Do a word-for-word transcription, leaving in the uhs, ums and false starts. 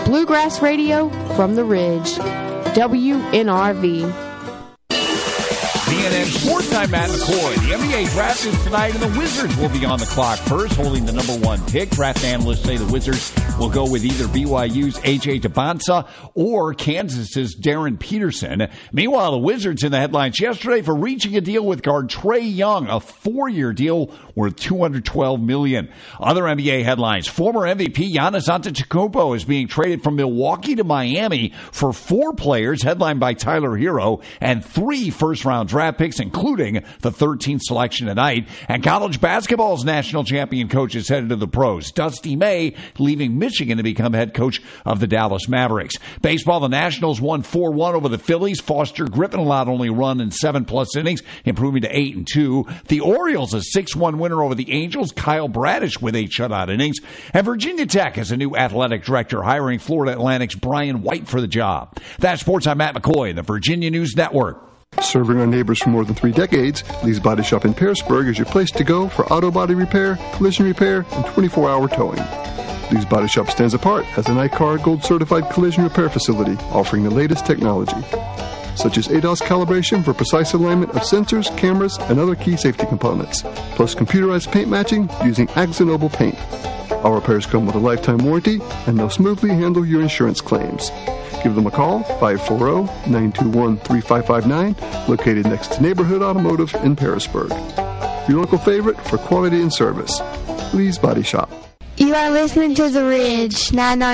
Bluegrass Radio from the Ridge. W N R V. B N N Sports Time, Matt McCoy. The N B A draft is tonight, and the Wizards will be on the clock first, holding the number one pick. Draft analysts say the Wizards will go with either B Y U's A J Debonsa or Kansas's Darren Peterson. Meanwhile, the Wizards in the headlines yesterday for reaching a deal with guard Trae Young, a four-year deal worth two hundred twelve million dollars. Other N B A headlines: former M V P Giannis Antetokounmpo is being traded from Milwaukee to Miami for four players, headlined by Tyler Hero, and three first-round draft picks, including the thirteenth selection tonight. And college basketball's national champion coach is headed to the pros. Dusty May leaving Michigan to become head coach of the Dallas Mavericks. Baseball, the Nationals won four one over the Phillies. Foster Griffin allowed only run in seven-plus innings, improving to eight and two. The Orioles, a six one winner over the Angels. Kyle Bradish with eight shutout innings. And Virginia Tech has a new athletic director, hiring Florida Atlantic's Brian White for the job. That's Sports. I'm Matt McCoy, the Virginia News Network. Serving our neighbors for more than three decades, Lee's Body Shop in Pearisburg is your place to go for auto body repair, collision repair, and twenty-four hour towing. Lee's Body Shop stands apart as an I C A R Gold certified collision repair facility offering the latest technology, such as A D A S calibration for precise alignment of sensors, cameras, and other key safety components, plus computerized paint matching using Axanoble paint. Our repairs come with a lifetime warranty, and they'll smoothly handle your insurance claims. Give them a call, five four zero, nine two one, three five five nine, located next to Neighborhood Automotive in Pearisburg. Your local favorite for quality and service, Lee's Body Shop. You are listening to The Ridge, nine ninety.